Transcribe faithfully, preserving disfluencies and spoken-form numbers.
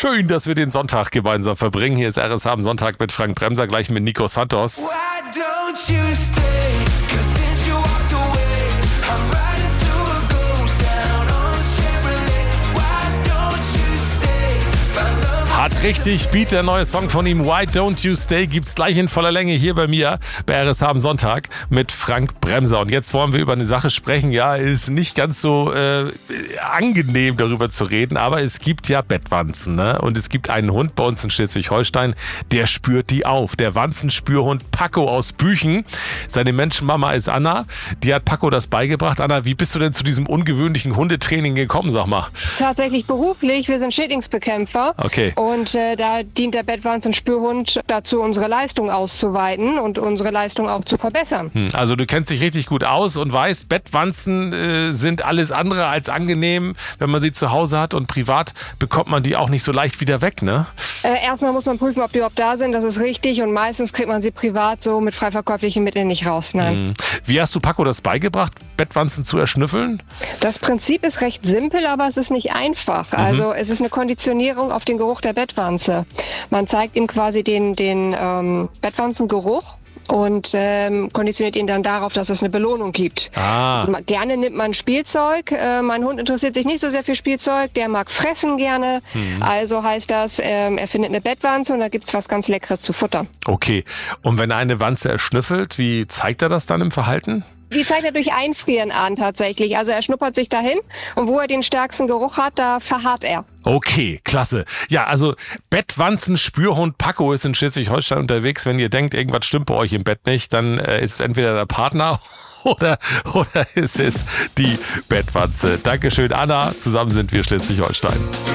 Schön, dass wir den Sonntag gemeinsam verbringen. Hier ist R S H am Sonntag mit Frank Bremser, gleich mit Nico Santos. Why don't you stay? 'Cause since you walked away, I'm riding through a ghost town on a Chevrolet. Why don't you stay? Find love. Hat richtig Beat, der neue Song von ihm, Why Don't You Stay, gibt's gleich in voller Länge hier bei mir, bei R S H am Sonntag mit Frank Bremser. Und jetzt wollen wir über eine Sache sprechen, ja, ist nicht ganz so äh, angenehm darüber zu reden, aber es gibt ja Bettwanzen, ne? Und es gibt einen Hund bei uns in Schleswig-Holstein, der spürt die auf. Der Wanzenspürhund Paco aus Büchen. Seine Menschenmama ist Anna, die hat Paco das beigebracht. Anna, wie bist du denn zu diesem ungewöhnlichen Hundetraining gekommen, sag mal? Tatsächlich beruflich, wir sind Schädlingsbekämpfer. Okay. Und äh, da dient der Bettwanzenspürhund dazu, unsere Leistung auszuweiten und unsere Leistung auch zu verbessern. Hm, also du kennst dich richtig gut aus und weißt, Bettwanzen äh, sind alles andere als angenehm, wenn man sie zu Hause hat, und privat bekommt man die auch nicht so leicht wieder weg, ne? Äh, erstmal muss man prüfen, ob die überhaupt da sind, das ist richtig, und meistens kriegt man sie privat so mit frei verkäuflichen Mitteln nicht raus. Nein. Hm. Wie hast du Paco das beigebracht, Bettwanzen zu erschnüffeln? Das Prinzip ist recht simpel, aber es ist nicht einfach. Mhm. Also es ist eine Konditionierung auf den Geruch der Bettwanze. Man zeigt ihm quasi den, den ähm, Bettwanzengeruch und ähm, konditioniert ihn dann darauf, dass es eine Belohnung gibt. Ah. Gerne nimmt man Spielzeug. Äh, mein Hund interessiert sich nicht so sehr für Spielzeug. Der mag fressen gerne. Mhm. Also heißt das, ähm, er findet eine Bettwanze und da gibt's was ganz Leckeres zu futtern. Okay. Und wenn er eine Wanze erschnüffelt, wie zeigt er das dann im Verhalten? Die zeigt er durch Einfrieren an tatsächlich. Also er schnuppert sich dahin und wo er den stärksten Geruch hat, da verharrt er. Okay, klasse. Ja, also Bettwanzen-Spürhund Paco ist in Schleswig-Holstein unterwegs. Wenn ihr denkt, irgendwas stimmt bei euch im Bett nicht, dann äh, ist es entweder der Partner oder, oder ist es die Bettwanze. Dankeschön, Anna. Zusammen sind wir Schleswig-Holstein.